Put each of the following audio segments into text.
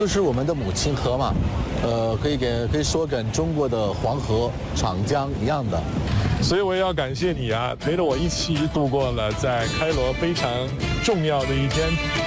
就是我们的母亲河嘛，可以说跟中国的黄河、长江一样的。 所以我也要感谢你啊，陪着我一起度过了在开罗非常重要的一天。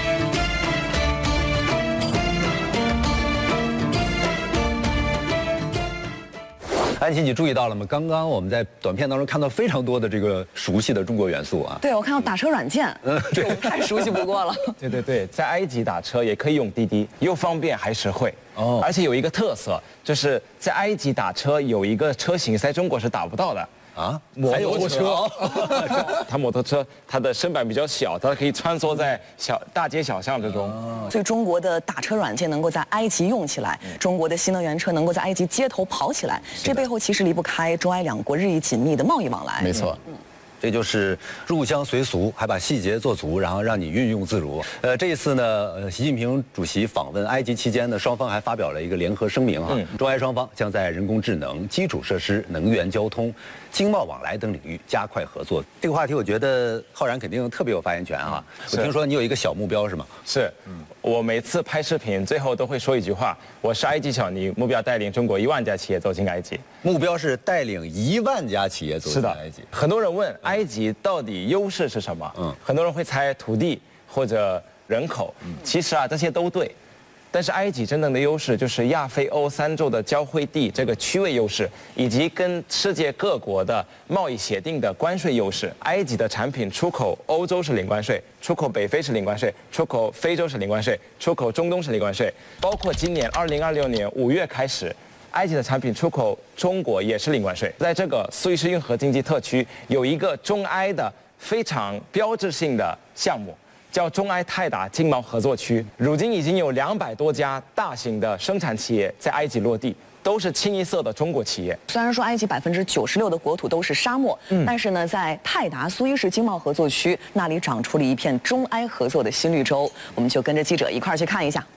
安琪，你注意到了吗？刚刚我们在短片当中看到非常多的这个熟悉的中国元素啊。 对，我看到打车软件， 对， 太熟悉不过了。 对，在埃及打车也可以用滴滴，又方便还实惠。哦，而且有一个特色，就是在埃及打车有一个车型在中国是打不到的。啊，摩托车，它摩托车它的身板比较小，它可以穿梭在大街小巷之中。 所以中国的打车软件能够在埃及用起来，中国的新能源车能够在埃及街头跑起来，这背后其实离不开中埃两国日益紧密的贸易往来。 没错。 这就是入乡随俗，还把细节做足，然后让你运用自如。这一次呢，习近平主席访问埃及期间呢，双方还发表了一个联合声明啊，中埃双方将在人工智能、基础设施、能源交通、经贸往来等领域加快合作。这个话题我觉得浩然肯定特别有发言权啊。我听说你有一个小目标是吗？ 是，我每次拍视频最后都会说一句话：我是埃及小尼，目标带领中国1万家企业走进埃及。 目标是带领1万家企业走进埃及。 很多人问埃及到底优势是什么？很多人会猜土地或者人口，其实啊这些都对，但是埃及真正的优势就是亚非欧3洲的交汇地这个区位优势，以及跟世界各国的贸易协定的关税优势。埃及的产品出口欧洲是零关税，出口北非是零关税，出口非洲是零关税，出口中东是零关税，包括今年2026年5月开始。埃及的产品出口中国也是零关税。在这个苏伊士运河经济特区有一个中埃的非常标志性的项目，叫中埃泰达经贸合作区。如今已经有200多家大型的生产企业在埃及落地，都是清一色的中国企业。 虽然说埃及96%的国土都是沙漠，但是呢，在泰达苏伊士经贸合作区那里长出了一片中埃合作的新绿洲。我们就跟着记者一块儿去看一下。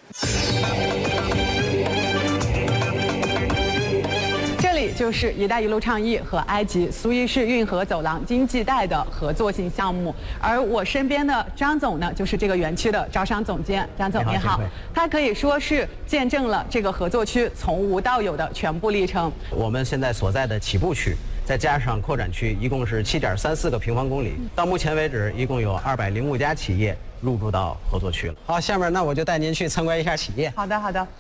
就是“一带一路”倡议和埃及苏伊士运河走廊经济带的合作性项目，而我身边的张总呢，就是这个园区的招商总监。张总你好，他可以说是见证了这个合作区从无到有的全部历程。 我们现在所在的起步区，再加上扩展区，一共是7.34个平方公里。到目前为止，一共有205家企业入驻到合作区了。好，下面那我就带您去参观一下企业。 好的，好的。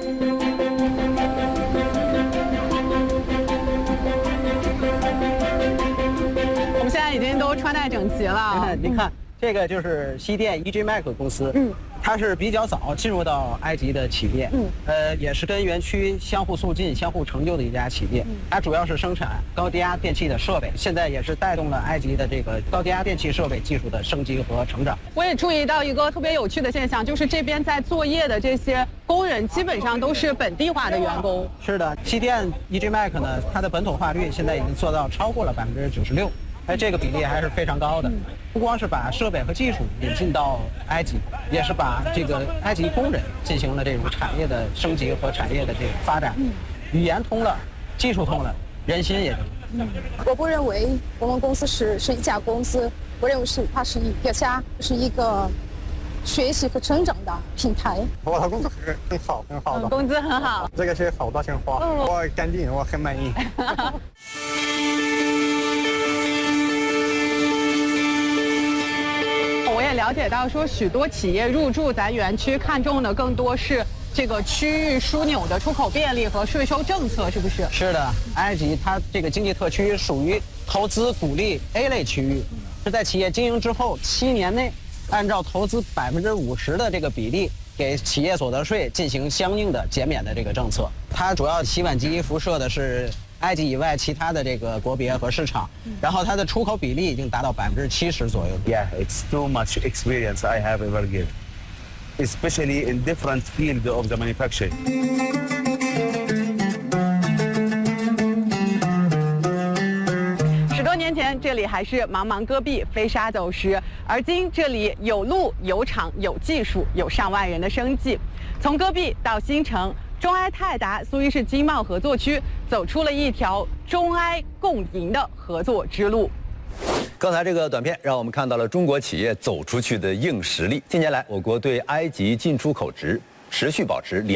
现在已经都穿戴整齐了。 您看，这个就是西电 EJ-Mac 公司，它是比较早进入到埃及的企业，也是跟园区相互促进、相互成就的一家企业。它主要是生产高低压电器的设备，现在也是带动了埃及的这个高低压电器设备技术的升级和成长。 我也注意到一个特别有趣的现象，就是这边在作业的这些工人基本上都是本地化的员工。 是的，西电 EJ-Mac 呢，它的本土化率现在已经做到超过了96%。这个比例还是非常高的，不光是把设备和技术引进到埃及，也是把这个埃及工人进行了这种产业的升级和产业的这个发展。语言通了，技术通了，人心也通了。 我不认为我们公司是一家公司，我认为它是一个家，是一个学习和成长的平台。 我的工作很好，很好的， 工资很好， 这个是好多钱花，我干净，我很满意。 我也了解到说，许多企业入驻咱园区看重的更多是这个区域枢纽的出口便利和税收政策，是不是？ 是的，埃及它这个经济特区属于投资鼓励 A 类区域，是在企业经营之后7年内，按照投资50%的这个比例，给企业所得税进行相应的减免的这个政策。它主要洗碗机辐射的是埃及以外其他的这个国别和市场，然后它的出口比例已经达到70%左右。 Yeah, it's too much experience I have ever given, especially in different field of the manufacturing. 10多年前，这里还是茫茫戈壁，飞沙走石，而今这里有路、有厂、有技术，有上万人的生计。从戈壁到新城，中埃泰达苏伊士经贸合作区走出了一条中埃共赢的合作之路。 刚才这个短片让我们看到了中国企业走出去的硬实力。近年来，我国对埃及进出口值持续保持